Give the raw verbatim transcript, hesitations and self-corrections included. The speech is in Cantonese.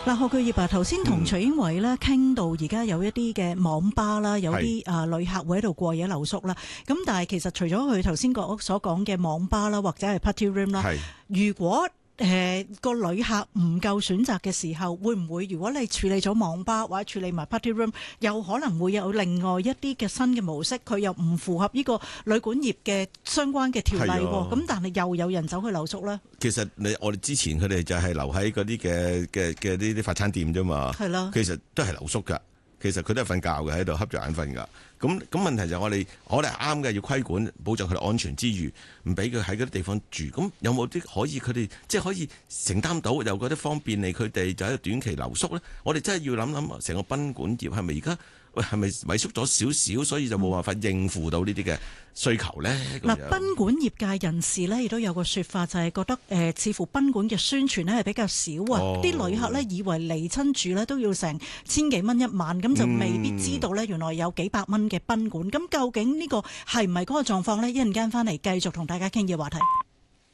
嗱，何巨業啊，頭先同徐英偉咧傾到而家有一啲嘅網吧啦，有啲啊旅客會喺度過夜留宿啦。咁但係其實除咗佢頭先個所講嘅網吧啦，或者係 party room 啦，如果誒個旅客唔夠選擇嘅時候，會唔會如果你處理咗網吧或者處理埋 party room，有可能會有另外一啲嘅新嘅模式，佢又唔符合呢個旅館業嘅相關嘅條例喎？咁但係又有人走去留宿咧？ 其實你我哋之前佢哋就係留喺嗰啲嘅嘅嘅呢啲快餐店啫嘛，係咯，其實都係留宿㗎。其實佢都係瞓覺嘅，喺度瞌住眼瞓㗎。咁咁問題就係我哋我哋啱嘅，要規管保障佢哋安全之餘，唔俾佢喺嗰啲地方住。咁有冇啲可以佢哋即係可以承擔到，又覺得方便利佢哋就喺度短期留宿咧？我哋真係要諗諗成個賓館業係咪而家喂係咪萎縮咗少少，所以就冇辦法應付到呢啲嘅需求咧？嗱， 賓館業界人士咧亦都有個説法，就係覺得誒、呃，似乎賓館嘅宣傳咧係比較少啊。啲、哦、旅客咧以為嚟親住咧都要成千幾蚊一晚，咁就未必知道咧原來有幾百蚊嘅賓館。咁究竟呢個係唔係嗰個狀況呢？一陣間翻嚟繼續同大家傾嘅話題。